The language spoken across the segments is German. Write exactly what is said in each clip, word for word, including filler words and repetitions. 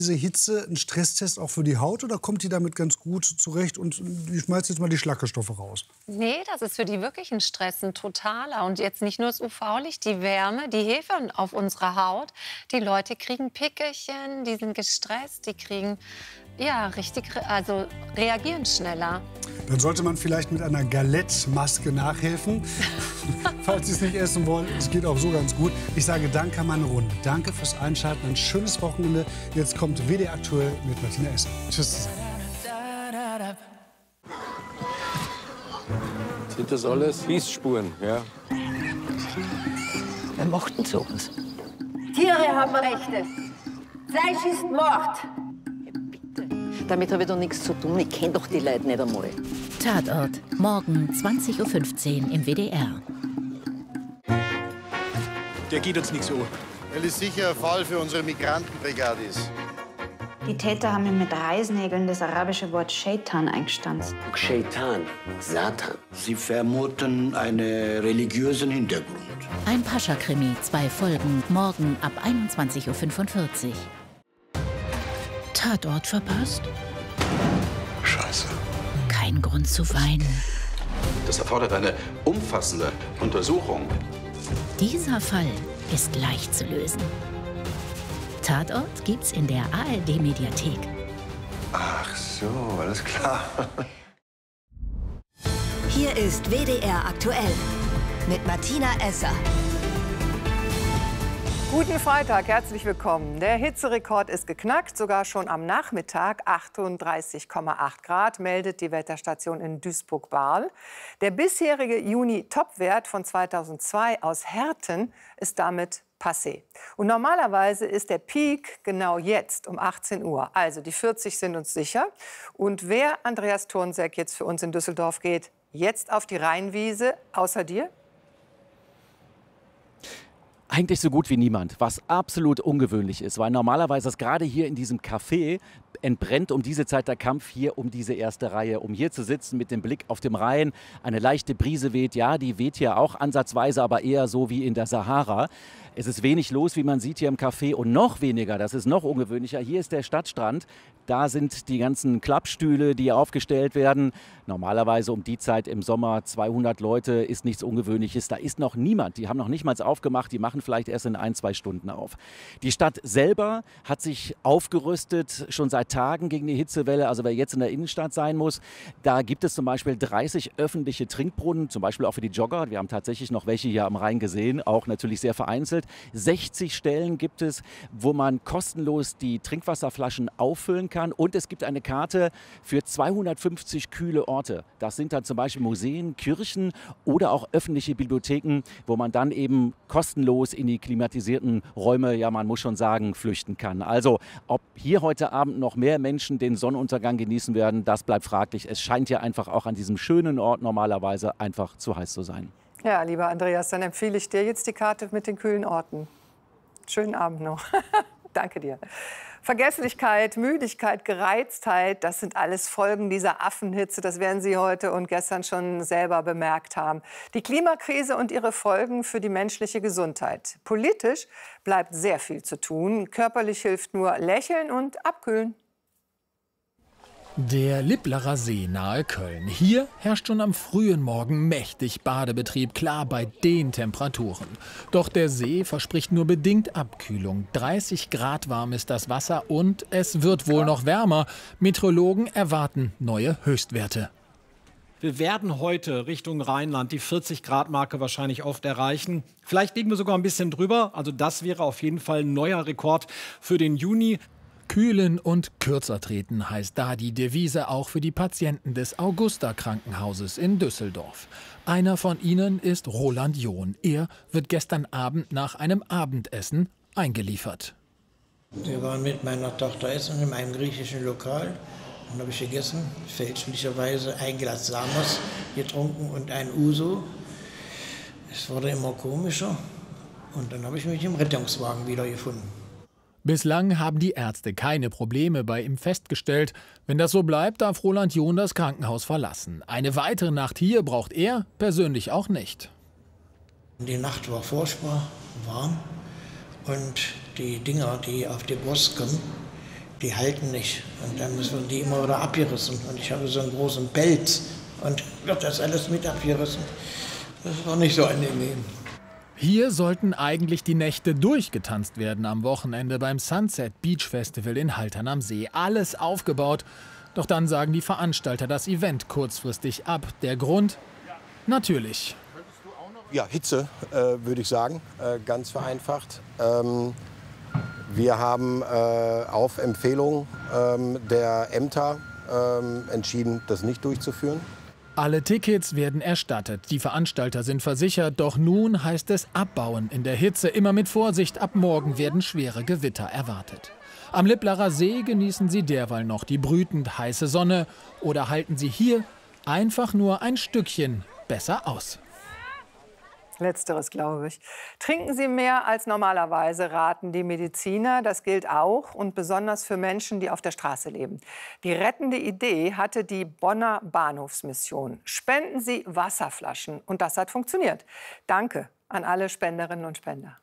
Diese Hitze ein Stresstest auch für die Haut oder kommt die damit ganz gut zurecht und die schmeißt jetzt mal die Schlackestoffe raus? Nee, das ist für die wirklich ein Stress, ein totaler. Und jetzt nicht nur das U V-Licht, die Wärme, die Hefe auf unserer Haut. Die Leute kriegen Pickelchen, die sind gestresst, die kriegen, ja, richtig, also reagieren schneller. Dann sollte man vielleicht mit einer Galette-Maske nachhelfen, falls Sie es nicht essen wollen. Es geht auch so ganz gut. Ich sage danke an meine Runde. Danke fürs Einschalten. Ein schönes Wochenende. Jetzt kommt W D R aktuell mit Martina Esser. Tschüss zusammen. Sind das alles Hießspuren, ja? Wer macht denn sowas? Tiere haben Rechte. Fleisch ist Mord. Damit habe ich doch nichts zu tun. Ich kenne doch die Leute nicht einmal. Tatort, morgen zwanzig Uhr fünfzehn im W D R. Der geht uns nichts an. Weil es sicher ein Fall für unsere Migrantenbrigade ist. Die Täter haben ihm mit Reißnägeln das arabische Wort Shaitan eingestanzt. Shaitan, Satan. Sie vermuten einen religiösen Hintergrund. Ein Pascha-Krimi, zwei Folgen, morgen ab einundzwanzig Uhr fünfundvierzig. Tatort verpasst? Scheiße. Kein Grund zu weinen. Das erfordert eine umfassende Untersuchung. Dieser Fall ist leicht zu lösen. Tatort gibt's in der A R D-Mediathek. Ach so, alles klar. Hier ist W D R aktuell mit Martina Esser. Guten Freitag, herzlich willkommen. Der Hitzerekord ist geknackt, sogar schon am Nachmittag. achtunddreißig Komma acht Grad meldet die Wetterstation in Duisburg-Bahl. Der bisherige Juni-Topwert von zweitausendzwei aus Herten ist damit passé. Und normalerweise ist der Peak genau jetzt um achtzehn Uhr. Also die vierzig sind uns sicher. Und wer, Andreas Thornseck, jetzt für uns in Düsseldorf geht, jetzt auf die Rheinwiese, außer dir? Eigentlich so gut wie niemand, was absolut ungewöhnlich ist, weil normalerweise ist gerade hier in diesem Café entbrennt um diese Zeit der Kampf hier um diese erste Reihe, um hier zu sitzen mit dem Blick auf dem Rhein. Eine leichte Brise weht, ja, die weht hier auch ansatzweise, aber eher so wie in der Sahara. Es ist wenig los, wie man sieht hier im Café, und noch weniger, das ist noch ungewöhnlicher, hier ist der Stadtstrand. Da sind die ganzen Klappstühle, die aufgestellt werden. Normalerweise um die Zeit im Sommer zweihundert Leute, ist nichts Ungewöhnliches. Da ist noch niemand, die haben noch nicht mal aufgemacht, die machen vielleicht erst in ein, zwei Stunden auf. Die Stadt selber hat sich aufgerüstet, schon seit Tagen gegen die Hitzewelle. Also wer jetzt in der Innenstadt sein muss, da gibt es zum Beispiel dreißig öffentliche Trinkbrunnen, zum Beispiel auch für die Jogger. Wir haben tatsächlich noch welche hier am Rhein gesehen, auch natürlich sehr vereinzelt. sechzig Stellen gibt es, wo man kostenlos die Trinkwasserflaschen auffüllen kann. Und es gibt eine Karte für zweihundertfünfzig kühle Orte. Das sind dann zum Beispiel Museen, Kirchen oder auch öffentliche Bibliotheken, wo man dann eben kostenlos in die klimatisierten Räume, ja man muss schon sagen, flüchten kann. Also ob hier heute Abend noch mehr Menschen den Sonnenuntergang genießen werden, das bleibt fraglich. Es scheint ja einfach auch an diesem schönen Ort normalerweise einfach zu heiß zu sein. Ja, lieber Andreas, dann empfehle ich dir jetzt die Karte mit den kühlen Orten. Schönen Abend noch. Danke dir. Vergesslichkeit, Müdigkeit, Gereiztheit, das sind alles Folgen dieser Affenhitze. Das werden Sie heute und gestern schon selber bemerkt haben. Die Klimakrise und ihre Folgen für die menschliche Gesundheit. Politisch bleibt sehr viel zu tun. Körperlich hilft nur Lächeln und Abkühlen. Der Lipplerer See nahe Köln. Hier herrscht schon am frühen Morgen mächtig Badebetrieb, klar bei den Temperaturen. Doch der See verspricht nur bedingt Abkühlung. dreißig Grad warm ist das Wasser und es wird wohl noch wärmer. Meteorologen erwarten neue Höchstwerte. Wir werden heute Richtung Rheinland die vierzig Grad Marke wahrscheinlich oft erreichen. Vielleicht liegen wir sogar ein bisschen drüber. Also das wäre auf jeden Fall ein neuer Rekord für den Juni. Kühlen und kürzer treten heißt da die Devise auch für die Patienten des Augusta-Krankenhauses in Düsseldorf. Einer von ihnen ist Roland John. Er wird gestern Abend nach einem Abendessen eingeliefert. Wir waren mit meiner Tochter essen in einem griechischen Lokal. Dann habe ich gegessen, fälschlicherweise ein Glas Samos getrunken und ein Uso. Es wurde immer komischer und dann habe ich mich im Rettungswagen wiedergefunden. Bislang haben die Ärzte keine Probleme bei ihm festgestellt. Wenn das so bleibt, darf Roland John das Krankenhaus verlassen. Eine weitere Nacht hier braucht er persönlich auch nicht. Die Nacht war furchtbar warm und die Dinger, die auf die Brust kommen, Die halten nicht. Und dann müssen die immer wieder abgerissen. Und ich habe so einen großen Pelz und wird das alles mit abgerissen. Das ist auch nicht so angenehm. Hier sollten eigentlich die Nächte durchgetanzt werden am Wochenende beim Sunset Beach Festival in Haltern am See. Alles aufgebaut. Doch dann sagen die Veranstalter das Event kurzfristig ab. Der Grund? Natürlich. Ja, Hitze, äh, würde ich sagen, äh, ganz vereinfacht. Ähm, wir haben äh, auf Empfehlung ähm, der Ämter ähm, entschieden, das nicht durchzuführen. Alle Tickets werden erstattet, die Veranstalter sind versichert, doch nun heißt es abbauen in der Hitze. Immer mit Vorsicht, ab morgen werden schwere Gewitter erwartet. Am Lipplacher See genießen Sie derweil noch die brütend heiße Sonne oder halten Sie hier einfach nur ein Stückchen besser aus. Letzteres, glaube ich. Trinken Sie mehr als normalerweise, raten die Mediziner. Das gilt auch und besonders für Menschen, die auf der Straße leben. Die rettende Idee hatte die Bonner Bahnhofsmission. Spenden Sie Wasserflaschen. Und das hat funktioniert. Danke an alle Spenderinnen und Spender.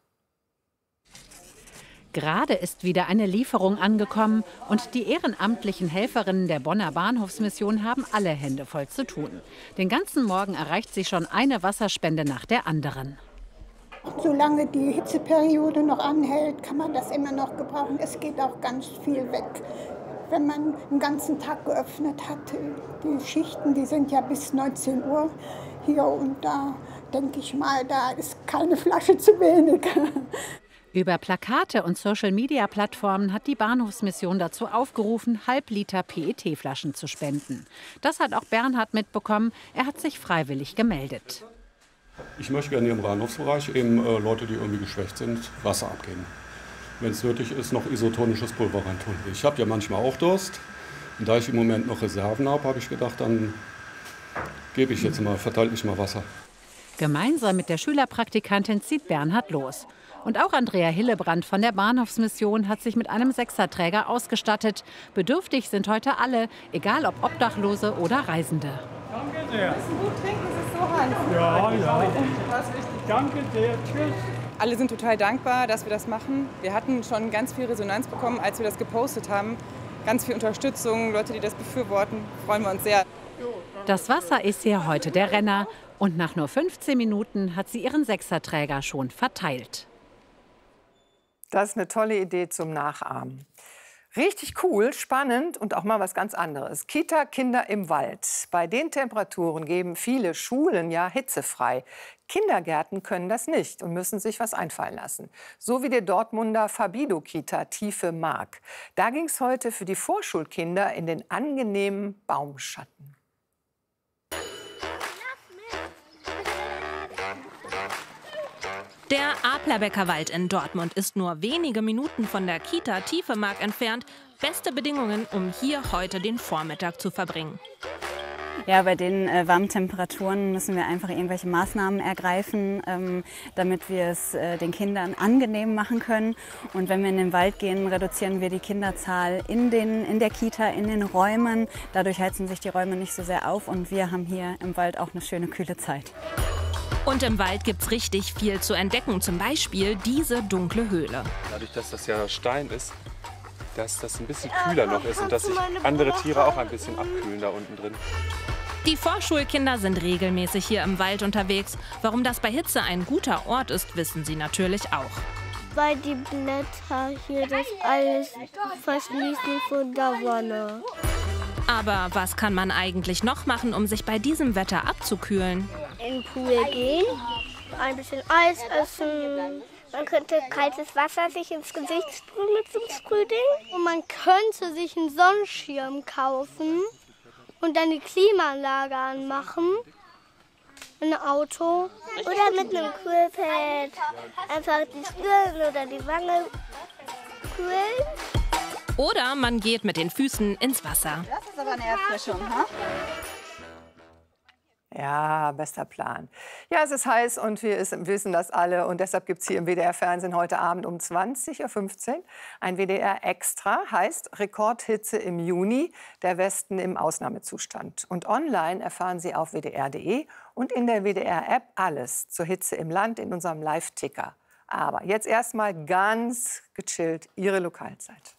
Gerade ist wieder eine Lieferung angekommen und die ehrenamtlichen Helferinnen der Bonner Bahnhofsmission haben alle Hände voll zu tun. Den ganzen Morgen erreicht sie schon eine Wasserspende nach der anderen. Solange die Hitzeperiode noch anhält, kann man das immer noch gebrauchen. Es geht auch ganz viel weg. Wenn man den ganzen Tag geöffnet hat, die Schichten, die sind ja bis neunzehn Uhr hier und da denke ich mal, da ist keine Flasche zu wenig. Über Plakate und Social-Media-Plattformen hat die Bahnhofsmission dazu aufgerufen, Halbliter P E T-Flaschen zu spenden. Das hat auch Bernhard mitbekommen. Er hat sich freiwillig gemeldet. Ich möchte gerne im Bahnhofsbereich eben äh, Leute, die irgendwie geschwächt sind, Wasser abgeben. Wenn es nötig ist, noch isotonisches Pulver reintun. Ich habe ja manchmal auch Durst. Und da ich im Moment noch Reserven habe, habe ich gedacht, dann gebe ich jetzt mal, verteile ich mal Wasser. Gemeinsam mit der Schülerpraktikantin zieht Bernhard los. Und auch Andrea Hillebrand von der Bahnhofsmission hat sich mit einem Sechserträger ausgestattet. Bedürftig sind heute alle, egal ob Obdachlose oder Reisende. Danke sehr. Müssen gut trinken, es ist so heiß. Ja, ja. Was wichtig. Danke sehr. Tschüss. Alle sind total dankbar, dass wir das machen. Wir hatten schon ganz viel Resonanz bekommen, als wir das gepostet haben. Ganz viel Unterstützung, Leute, die das befürworten. Freuen wir uns sehr. Das Wasser ist hier heute der Renner. Und nach nur fünfzehn Minuten hat sie ihren Sechserträger schon verteilt. Das ist eine tolle Idee zum Nachahmen. Richtig cool, spannend und auch mal was ganz anderes. Kita-Kinder im Wald. Bei den Temperaturen geben viele Schulen ja hitzefrei. Kindergärten können das nicht und müssen sich was einfallen lassen. So wie der Dortmunder Fabido-Kita Tiefe Mark. Da ging es heute für die Vorschulkinder in den angenehmen Baumschatten. Der Aplerbecker Wald in Dortmund ist nur wenige Minuten von der Kita Tiefe Mark entfernt. Beste Bedingungen, um hier heute den Vormittag zu verbringen. Ja, bei den äh, warmen Temperaturen müssen wir einfach irgendwelche Maßnahmen ergreifen, ähm, damit wir es äh, den Kindern angenehm machen können. Und wenn wir in den Wald gehen, reduzieren wir die Kinderzahl in, den, in der Kita, in den Räumen. Dadurch heizen sich die Räume nicht so sehr auf und wir haben hier im Wald auch eine schöne, kühle Zeit. Und im Wald gibt's richtig viel zu entdecken, zum Beispiel diese dunkle Höhle. Dadurch, dass das ja Stein ist, dass das ein bisschen kühler noch ist und dass sich andere Tiere auch ein bisschen abkühlen da unten drin. Die Vorschulkinder sind regelmäßig hier im Wald unterwegs. Warum das bei Hitze ein guter Ort ist, wissen sie natürlich auch. Weil die Blätter hier das alles verschließen von der Sonne. Aber was kann man eigentlich noch machen, um sich bei diesem Wetter abzukühlen? In den Pool gehen, ein bisschen Eis essen. Man könnte kaltes Wasser sich ins Gesicht sprühen mit so einem Sprühding. Und man könnte sich einen Sonnenschirm kaufen und dann die Klimaanlage anmachen. Ein Auto. Oder mit einem Kühlpad einfach die Stirn oder die Wange kühlen. Oder man geht mit den Füßen ins Wasser. Das ist aber eine Erfrischung, ha? Ja, bester Plan. Ja, es ist heiß und wir wissen das alle. Und deshalb gibt es hier im W D R-Fernsehen heute Abend um zwanzig Uhr fünfzehn ein W D R Extra, heißt Rekordhitze im Juni, der Westen im Ausnahmezustand. Und online erfahren Sie auf W D R punkt de und in der W D R-App alles zur Hitze im Land in unserem Live-Ticker. Aber jetzt erstmal ganz gechillt Ihre Lokalzeit.